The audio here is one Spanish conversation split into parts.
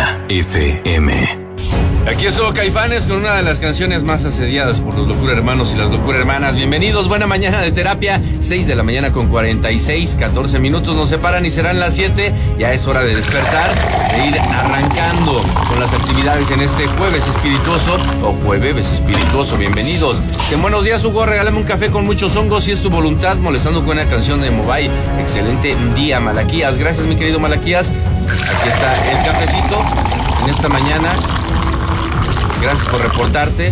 Locura FM. Aquí estuvo Caifanes con una de las canciones más asediadas por los Locura Hermanos y las Locura Hermanas. Bienvenidos, buena mañana de terapia. 6 de la mañana con 46, 14 minutos nos separan y serán las 7. Ya es hora de despertar, de ir arrancando con las actividades en este jueves espirituoso o jueves espirituoso. Bienvenidos. Buenos días, Hugo. Regálame un café con muchos hongos si es tu voluntad, molestando con una canción de Mobile. Excelente día, Malaquías. Gracias, mi querido Malaquías. Aquí está el cafecito en esta mañana. Gracias por reportarte.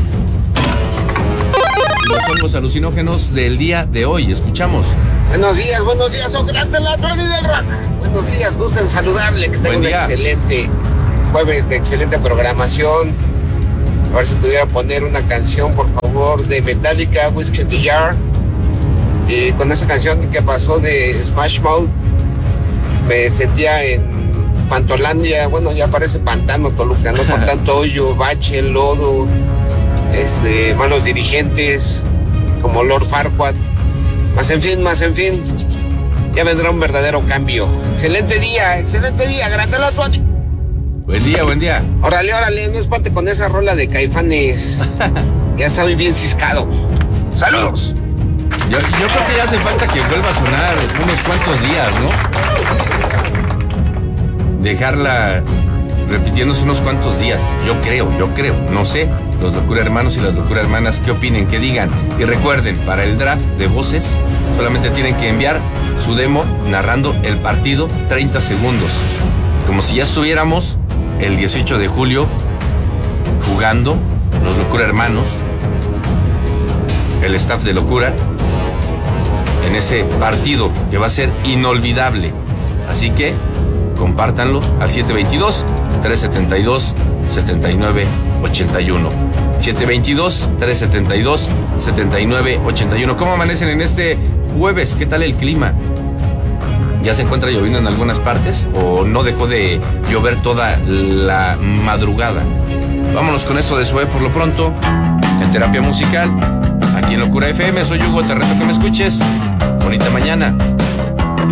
Los hongos alucinógenos del día de hoy. Escuchamos. Buenos días, son grandes las nueve del rock. Buenos días, gusto en saludarle, que tenga un excelente jueves de excelente programación. A ver si pudiera poner una canción, por favor, de Metallica, Whiskey in the Jar. Y con esa canción que pasó de Smash Mouth, me sentía en Pantolandia. Bueno, ya parece pantano Toluca, ¿no? Con tanto hoyo, bache, lodo, malos dirigentes, como Lord Farquaad. Más en fin, ya vendrá un verdadero cambio. Excelente día, grande la Tony. Buen día. Órale, no espante con esa rola de Caifanes. Ya está muy bien ciscado. ¡Saludos! Yo creo que ya hace falta que vuelva a sonar unos cuantos días, ¿no? Dejarla repitiéndose unos cuantos días. Yo creo, no sé. Los Locura Hermanos y las Locura Hermanas, ¿qué opinen? ¿Qué digan? Y recuerden, para el draft de voces, solamente tienen que enviar su demo narrando el partido 30 segundos. Como si ya estuviéramos el 18 de julio jugando los Locura Hermanos, el staff de Locura, en ese partido que va a ser inolvidable. Así que compártanlo al 722-372-7981. 722-372-7981. ¿Cómo amanecen en este jueves? ¿Qué tal el clima? ¿Ya se encuentra lloviendo en algunas partes o no dejó de llover toda la madrugada? Vámonos con esto de Zoé por lo pronto, en Terapia Musical, aquí en Locura FM. Soy Hugo, te reto que me escuches. Bonita mañana.